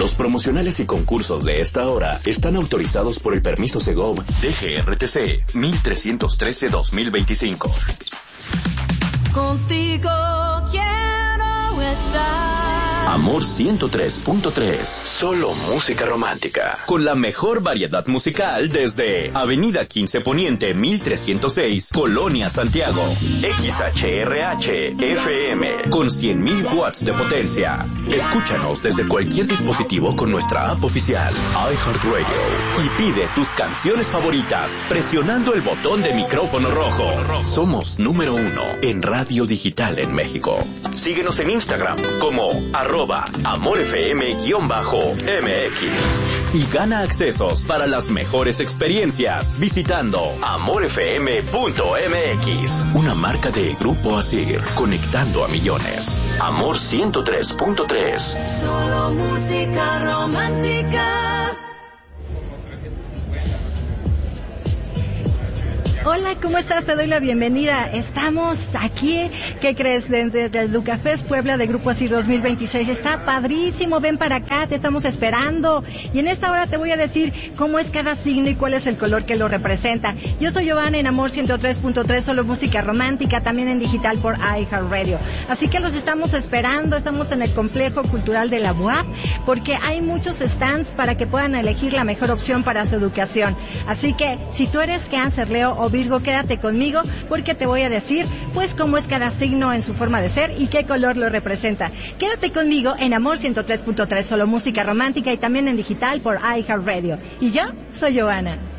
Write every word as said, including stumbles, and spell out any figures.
Los promocionales y concursos de esta hora están autorizados por el permiso Segov D G R T C mil trescientos trece dos mil veinticinco. Contigo quiero estar. Amor ciento tres punto tres. Solo música romántica. Con la mejor variedad musical desde Avenida quince Poniente mil trescientos seis, Colonia Santiago. X H R H F M con cien mil watts de potencia. Escúchanos desde cualquier dispositivo con nuestra app oficial iHeartRadio y pide tus canciones favoritas presionando el botón de micrófono rojo. Somos número uno en radio digital en México. Síguenos en Instagram como arroba amorfm-mx y gana accesos para las mejores experiencias visitando amorfm punto m x, una marca de Grupo Asir, conectando a millones. Amor ciento tres punto tres. Solo música romántica. Hola, ¿cómo estás? Te doy la bienvenida. Estamos aquí, ¿qué crees? Desde el Lucafest Puebla de Grupo Asir dos mil veintiséis. Está padrísimo, ven para acá, te estamos esperando. Y en esta hora te voy a decir cómo es cada signo y cuál es el color que lo representa. Yo soy Giovanna en Amor ciento tres punto tres, solo música romántica, también en digital por iHeartRadio. Así que los estamos esperando, estamos en el Complejo Cultural de la U A P, porque hay muchos stands para que puedan elegir la mejor opción para su educación. Así que, si tú eres Cáncer, Leo o Virgo, quédate conmigo porque te voy a decir pues cómo es cada signo en su forma de ser y qué color lo representa. Quédate conmigo en Amor ciento tres punto tres, solo música romántica y también en digital por iHeartRadio. Y yo soy Giovanna.